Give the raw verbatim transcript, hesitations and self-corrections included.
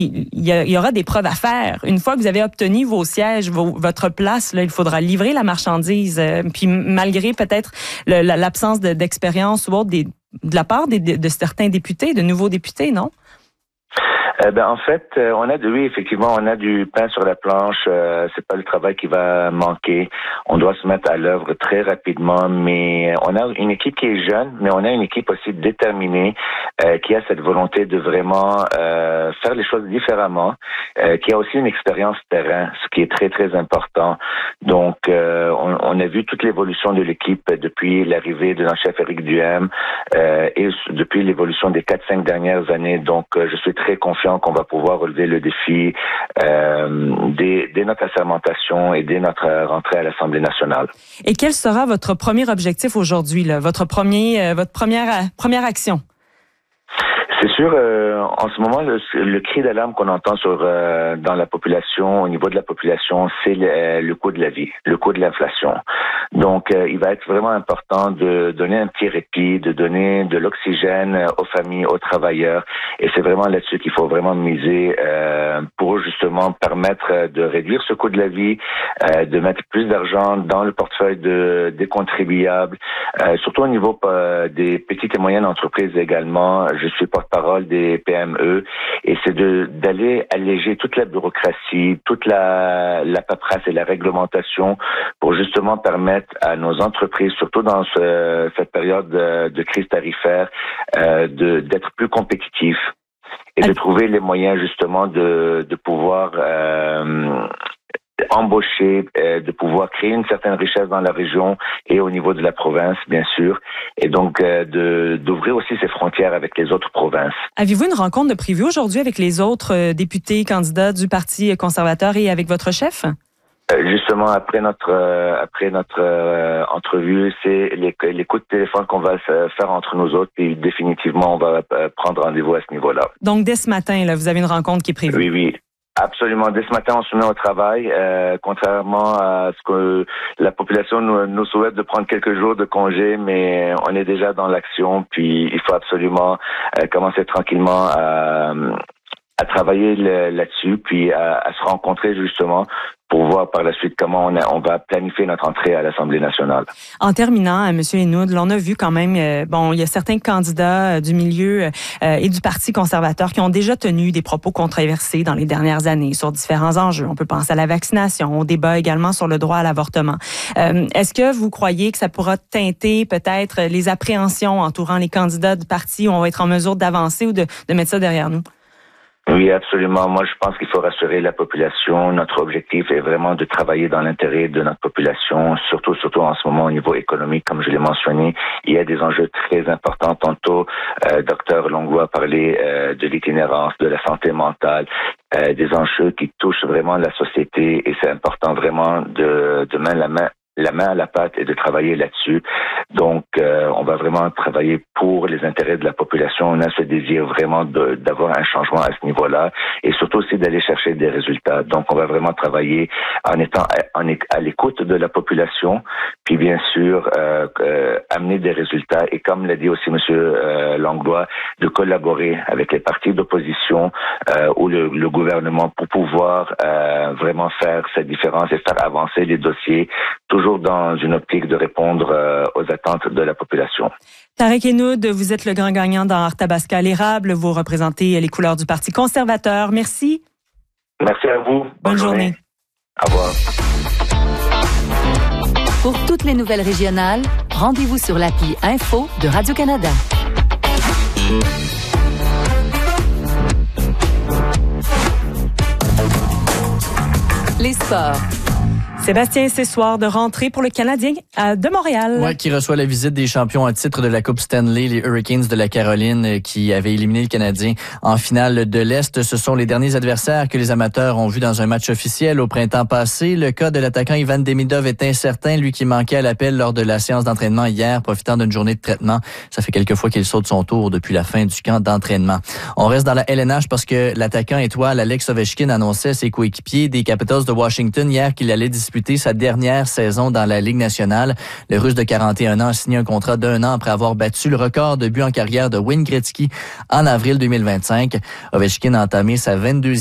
il y, a, il y aura des preuves à faire. Une fois que vous avez obtenu vos sièges, vos, votre place, là, il faudra livrer la marchandise. Euh, puis malgré peut-être le, la, l'absence de, d'expérience ou autre des, de la part des, de, de certains députés, de nouveaux députés, non? Euh, ben en fait, euh, on a de, oui effectivement, on a du pain sur la planche. Euh, c'est pas le travail qui va manquer. On doit se mettre à l'œuvre très rapidement, mais on a une équipe qui est jeune, mais on a une équipe aussi déterminée euh, qui a cette volonté de vraiment euh, faire les choses différemment, euh, qui a aussi une expérience terrain, ce qui est très très important. Donc, euh, on, on a vu toute l'évolution de l'équipe depuis l'arrivée de notre chef Éric Duhaime euh, et depuis l'évolution des quatre cinq dernières années. Donc, euh, je suis très confiant qu'on va pouvoir relever le défi euh, dès, dès notre assermentation et dès notre rentrée à l'Assemblée nationale. Et quel sera votre premier objectif aujourd'hui, là, votre premier, euh, votre première première action? C'est sûr, euh, en ce moment, le, le cri d'alarme qu'on entend sur euh, dans la population, au niveau de la population, c'est le, le coût de la vie, le coût de l'inflation. Donc, euh, il va être vraiment important de donner un petit répit, de donner de l'oxygène aux familles, aux travailleurs. Et c'est vraiment là-dessus qu'il faut vraiment miser euh, pour justement permettre de réduire ce coût de la vie, euh, de mettre plus d'argent dans le portefeuille de, des contribuables, euh, surtout au niveau euh, des petites et moyennes entreprises également. Je suis porte-parole des P M E et c'est de d'aller alléger toute la bureaucratie, toute la, la paperasse et la réglementation pour justement permettre à nos entreprises, surtout dans ce, cette période de, de crise tarifaire, euh, de d'être plus compétitifs et de trouver les moyens justement de, de pouvoir euh, embaucher, euh, de pouvoir créer une certaine richesse dans la région et au niveau de la province, bien sûr, et donc euh, de d'ouvrir aussi ses frontières avec les autres provinces. Avez-vous une rencontre de prévue aujourd'hui avec les autres euh, députés candidats du Parti conservateur et avec votre chef? Justement, après notre euh, après notre euh, entrevue, c'est les, les coups de téléphone qu'on va faire entre nous autres et définitivement, on va euh, prendre rendez-vous à ce niveau-là. Donc, dès ce matin, là, vous avez une rencontre qui est prévue? Oui, oui. Absolument. Dès ce matin, on se met au travail. Euh, contrairement à ce que la population nous, nous souhaite de prendre quelques jours de congé, mais on est déjà dans l'action. Puis, il faut absolument euh, commencer tranquillement à, à travailler le, là-dessus, puis à, à se rencontrer justement pour voir par la suite comment on, a, on va planifier notre entrée à l'Assemblée nationale. En terminant, M. Hénoud, on a vu quand même, euh, bon, il y a certains candidats euh, du milieu euh, et du Parti conservateur qui ont déjà tenu des propos controversés dans les dernières années sur différents enjeux. On peut penser à la vaccination, au débat également sur le droit à l'avortement. Euh, est-ce que vous croyez que ça pourra teinter peut-être les appréhensions entourant les candidats du parti où on va être en mesure d'avancer ou de, de mettre ça derrière nous? Oui, absolument. Moi, je pense qu'il faut rassurer la population. Notre objectif est vraiment de travailler dans l'intérêt de notre population, surtout, surtout en ce moment au niveau économique, comme je l'ai mentionné. Il y a des enjeux très importants. Tantôt, euh, Dr Longo a parlé euh, de l'itinérance, de la santé mentale, euh, des enjeux qui touchent vraiment la société et c'est important vraiment de, de main à la main la main à la pâte et de travailler là-dessus. Donc, euh, on va vraiment travailler pour les intérêts de la population. On a ce désir vraiment de, d'avoir un changement à ce niveau-là et surtout aussi d'aller chercher des résultats. Donc, on va vraiment travailler en étant à, en, à l'écoute de la population, puis bien sûr, euh, euh, amener des résultats. Et comme l'a dit aussi M. Euh, Langlois, de collaborer avec les partis d'opposition euh, ou le, le gouvernement pour pouvoir euh, vraiment faire cette différence et faire avancer les dossiers, toujours dans une optique de répondre euh, aux attentes de la population. Tarek Hénoud, vous êtes le grand gagnant dans Arthabasca à l'érable. Vous représentez les couleurs du Parti conservateur. Merci. Merci à vous. Bonne, Bonne journée. journée. Au revoir. Pour toutes les nouvelles régionales, rendez-vous sur l'appli Info de Radio-Canada. Les sports. Sébastien, c'est soir de rentrée pour le Canadien de Montréal. Ouais, qui reçoit la visite des champions à titre de la Coupe Stanley, les Hurricanes de la Caroline, qui avaient éliminé le Canadien en finale de l'Est. Ce sont les derniers adversaires que les amateurs ont vus dans un match officiel au printemps passé. Le cas de l'attaquant Ivan Demidov est incertain, lui qui manquait à l'appel lors de la séance d'entraînement hier, profitant d'une journée de traitement. Ça fait quelques fois qu'il saute son tour depuis la fin du camp d'entraînement. On reste dans la L N H parce que l'attaquant étoile Alex Ovechkin annonçait à ses coéquipiers des Capitals de Washington hier qu'il allait disputer disputer sa dernière saison dans la Ligue nationale. Le Russe de quarante et un ans a signé un contrat d'un an après avoir battu le record de buts en carrière de Wayne Gretzky en avril deux mille vingt-cinq. Ovechkin a entamé sa vingt-deuxième